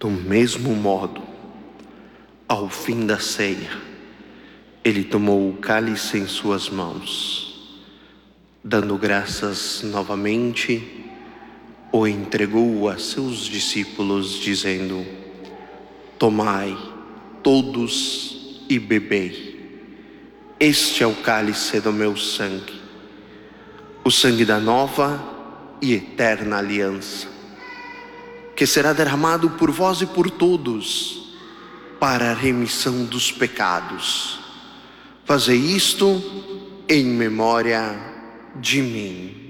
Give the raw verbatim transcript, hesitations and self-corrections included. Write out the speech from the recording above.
Do mesmo modo, ao fim da ceia, ele tomou o cálice em suas mãos, dando graças novamente, o entregou a seus discípulos, dizendo: tomai todos e bebei. Este é o cálice do meu sangue, o sangue da nova e eterna aliança, que será derramado por vós e por todos, para a remissão dos pecados. Fazei isto em memória de mim.